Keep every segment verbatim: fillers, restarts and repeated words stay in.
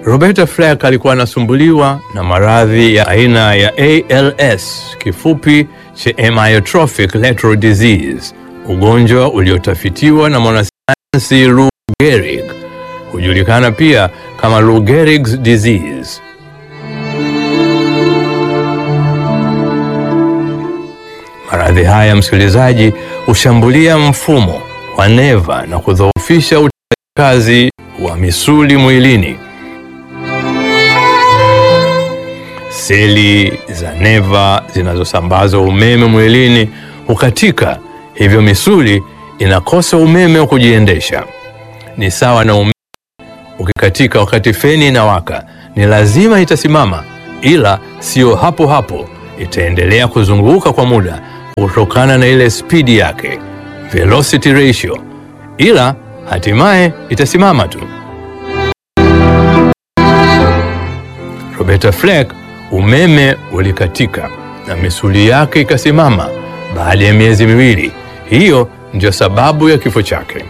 Roberta Flack alikuwa anasumbuliwa na maradhi ya aina ya A L S, kifupi cha amyotrophic lateral disease, ugonjwa uliotafitiwa na mwanasayansi Lou Gehrig, hujulikana pia kama Lou Gehrig's disease. Maradhi haya, msikilizaji, hushambulia mfumo wa neva na kudhoofisha utendakazi wa misuli mwilini. Seli za neva zinazosambaza umeme mwilini hukatika, hivyo misuli inakosa umeme wa kujiendesha. Ni sawa na umeme ukikatika wakati feni inawaka, ni lazima itasimama, ila sio hapo hapo, itaendelea kuzunguka kwa muda kutokana na ile spidi yake, velocity ratio, ila hatimaye itasimama tu. Roberta Flack, umeme ulikatika na misuli yake ikasimama baada ya miezi miwili. Hiyo ndio sababu ya kifo chake.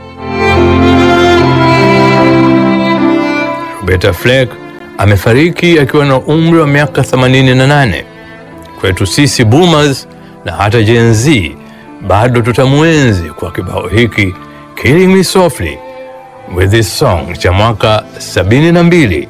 Roberta Flack amefariki akiwa na umri wa miaka themanini na nane. Kwetu sisi boomers na hata Gen Z bado tutamuenzi kwa kibao hiki Killing Me Softly with this song cha mwaka sabini na mbili.